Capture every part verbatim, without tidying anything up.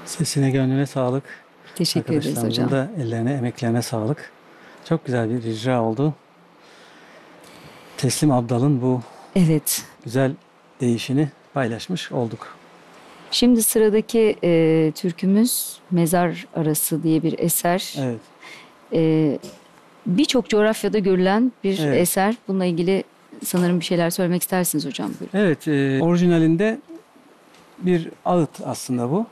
Sesine gönlüne sağlık. Teşekkür ederiz Arkadaşlarımızın hocam. da ellerine, emeklerine sağlık. Çok güzel bir icra oldu. Teslim Abdal'ın bu Evet. güzel değişini paylaşmış olduk. Şimdi sıradaki e, türkümüz Mezar Arası diye bir eser. Evet. E, Birçok coğrafyada görülen bir Evet. eser. Bununla ilgili sanırım bir şeyler söylemek istersiniz hocam. Buyurun. Evet, e, orijinalinde bir ağıt aslında bu.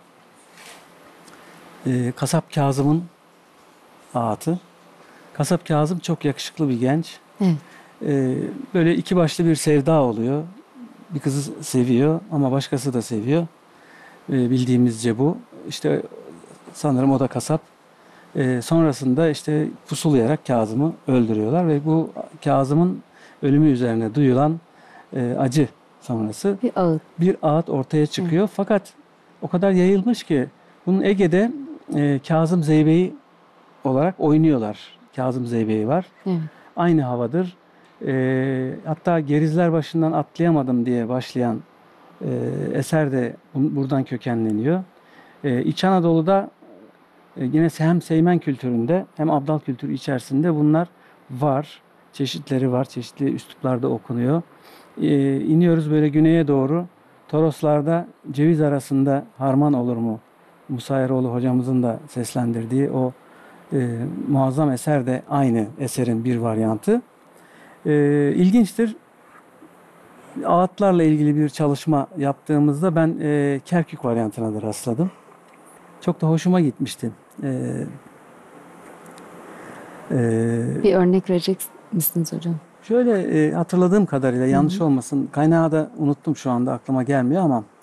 E, Kasap Kazım'ın ağıtı. Kasap Kazım çok yakışıklı bir genç. Evet. E, böyle iki başlı bir sevda oluyor. Bir kızı seviyor ama başkası da seviyor. E, bildiğimizce bu. İşte sanırım o da kasap. E, sonrasında işte pusulayarak Kazım'ı öldürüyorlar ve bu Kazım'ın ölümü üzerine duyulan e, acı sonrası Bir ağıt. bir ağıt ortaya çıkıyor. Evet. Fakat o kadar yayılmış ki bunun Ege'de e, Kazım Zeybe'yi olarak oynuyorlar. Kazım Zeybe'yi var. Evet. Aynı havadır. E, hatta Gerizler Başından Atlayamadım diye başlayan e, eser de buradan kökenleniyor. E, İç Anadolu'da e, yine hem Seymen kültüründe hem Abdal kültürü içerisinde bunlar var. Çeşitleri var. Çeşitli üsluplarda okunuyor. E, iniyoruz böyle güneye doğru. Toroslarda ceviz arasında harman olur mu? Musa Eroğlu hocamızın da seslendirdiği o e, muazzam eser de aynı eserin bir varyantı. E, ilginçtir. Ağıtlarla ilgili bir çalışma yaptığımızda ben e, Kerkük varyantına da rastladım. Çok da hoşuma gitmişti. E, e, Bir örnek verecek misiniz hocam? Şöyle e, hatırladığım kadarıyla yanlış Hı hı. olmasın. Kaynağı da unuttum şu anda aklıma gelmiyor ama